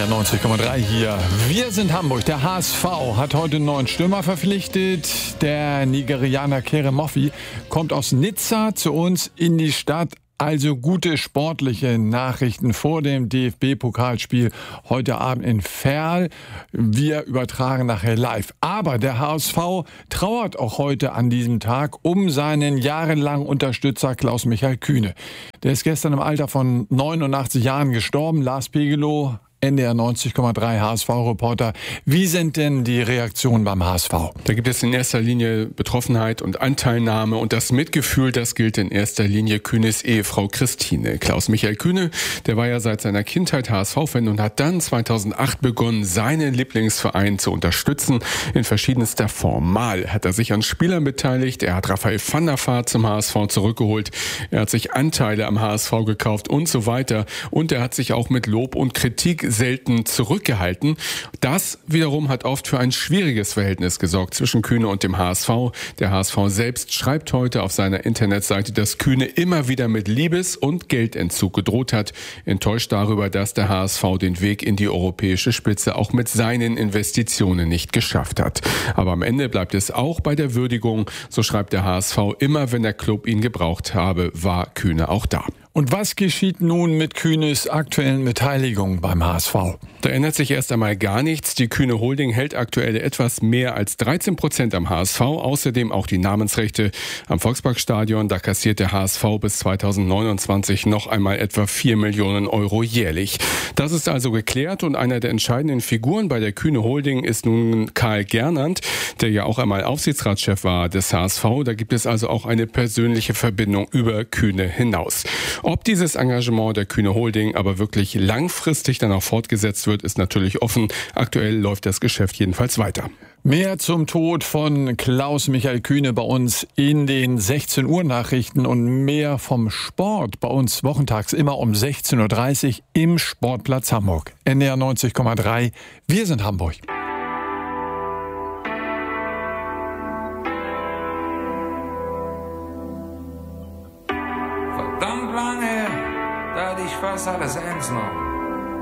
NDR 90,3 hier. Wir sind Hamburg. Der HSV hat heute einen neuen Stürmer verpflichtet. Der Nigerianer Kere Mofi kommt aus Nizza zu uns in die Stadt. Also gute sportliche Nachrichten vor dem DFB-Pokalspiel heute Abend in Verl. Wir übertragen nachher live. Aber der HSV trauert auch heute an diesem Tag um seinen jahrelangen Unterstützer Klaus-Michael Kühne. Der ist gestern im Alter von 89 Jahren gestorben. Lars Pegelow, NDR 90,3 HSV-Reporter. Wie sind denn die Reaktionen beim HSV? Da gibt es in erster Linie Betroffenheit und Anteilnahme und das Mitgefühl, das gilt in erster Linie Kühnes Ehefrau Christine. Klaus-Michael Kühne, der war ja seit seiner Kindheit HSV-Fan und hat dann 2008 begonnen, seinen Lieblingsverein zu unterstützen in verschiedenster Form. Mal hat er sich an Spielern beteiligt, er hat Raphael van der Vaart zum HSV zurückgeholt, er hat sich Anteile am HSV gekauft und so weiter. Und er hat sich auch mit Lob und Kritik selten zurückgehalten. Das wiederum hat oft für ein schwieriges Verhältnis gesorgt zwischen Kühne und dem HSV. Der HSV selbst schreibt heute auf seiner Internetseite, dass Kühne immer wieder mit Liebes- und Geldentzug gedroht hat, enttäuscht darüber, dass der HSV den Weg in die europäische Spitze auch mit seinen Investitionen nicht geschafft hat. Aber am Ende bleibt es auch bei der Würdigung, so schreibt der HSV, immer wenn der Club ihn gebraucht habe, war Kühne auch da. Und was geschieht nun mit Kühnes aktuellen Beteiligung beim HSV? Da ändert sich erst einmal gar nichts. Die Kühne Holding hält aktuell etwas mehr als 13% am HSV. Außerdem auch die Namensrechte am Volksparkstadion. Da kassiert der HSV bis 2029 noch einmal etwa 4 Millionen Euro jährlich. Das ist also geklärt und einer der entscheidenden Figuren bei der Kühne Holding ist nun Karl Gernandt, der ja auch einmal Aufsichtsratschef war des HSV. Da gibt es also auch eine persönliche Verbindung über Kühne hinaus. Ob dieses Engagement der Kühne Holding aber wirklich langfristig dann auch fortgesetzt wird, ist natürlich offen. Aktuell läuft das Geschäft jedenfalls weiter. Mehr zum Tod von Klaus-Michael Kühne bei uns in den 16 Uhr Nachrichten und mehr vom Sport bei uns wochentags immer um 16.30 Uhr im Sportplatz Hamburg. NDR 90,3. Wir sind Hamburg. Verdammt lange, da hatte ich fast alles eins noch.